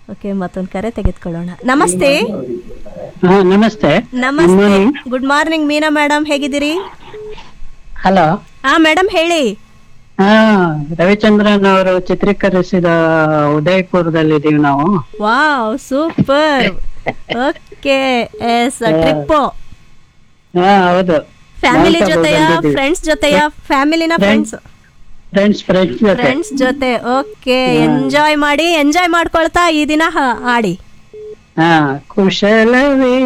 Okay, ಮತ್ತೊಂದು ಕರೆ ತೆಗೆದುಕೊಳ್ಳೋಣ. ನಮಸ್ತೆ. ನಮಸ್ತೆ. ನಮಸ್ತೆ, ಗುಡ್ ಮಾರ್ನಿಂಗ್ ಮೀನಾ ಮೇಡಮ್, ಹೇಗಿದ್ದೀರಿ? ಹಲೋ. ಮೇಡಮ್ ಹೇಳಿ. ರವಿಚಂದ್ರನ್ ಅವರು ಚಿತ್ರೀಕರಿಸಿದ ಉದಯಪುರದಲ್ಲಿದ್ದೀವಿ ನಾವು. Wow, super. Okay, S, trip ಹೌದು. ಫ್ಯಾಮಿಲಿ ಜೊತೆಯ ಫ್ರೆಂಡ್ಸ್ ಜೊತೆಯ ಫ್ಯಾಮಿಲಿನ ಫ್ರೆಂಡ್ಸ್ ಫ್ರೆಂಡ್ಸ್ ಜೊತೆ. ಓಕೆ, ಎಂಜಾಯ್ ಮಾಡಿ, ಎಂಜಾಯ್ ಮಾಡ್ಕೊಳ್ತಾ ಈ ದಿನ ಆಡಿ. ಕುಶಲವೇ